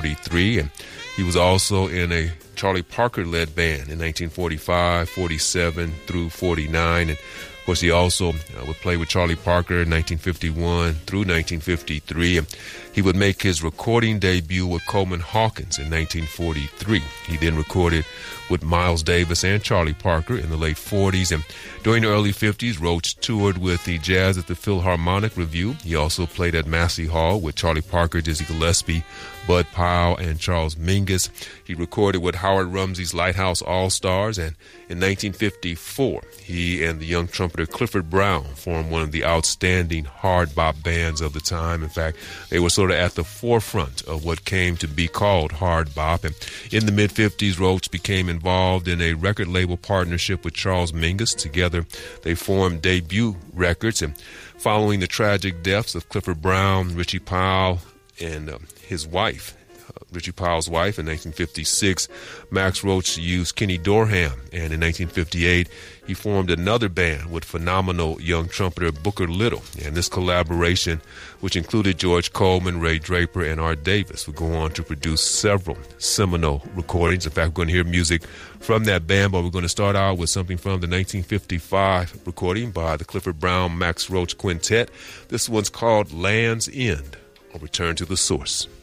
1943, and he was also in a Charlie Parker-led band in 1945, 47 through 49, and of course, he also would play with Charlie Parker in 1951 through 1953. And he would make his recording debut with Coleman Hawkins in 1943. He then recorded with Miles Davis and Charlie Parker in the late 40s. And during the early 50s, Roach toured with the Jazz at the Philharmonic Review. He also played at Massey Hall with Charlie Parker, Dizzy Gillespie, Bud Powell, and Charles Mingus. He recorded with Howard Rumsey's Lighthouse All-Stars, and in 1954, he and the young trumpeter Clifford Brown formed one of the outstanding hard bop bands of the time. In fact, they were sort of at the forefront of what came to be called hard bop. And in the mid-50s, Roach became involved in a record label partnership with Charles Mingus. Together, they formed Debut Records, and following the tragic deaths of Clifford Brown, Richie Powell, and his wife, Richie Powell's wife, in 1956, Max Roach used Kenny Dorham, and in 1958, he formed another band with phenomenal young trumpeter Booker Little. And this collaboration, which included George Coleman, Ray Draper, and Art Davis, would go on to produce several seminal recordings. In fact, we're going to hear music from that band, but we're going to start out with something from the 1955 recording by the Clifford Brown Max Roach Quintet. This one's called Land's End, or Return to the Source.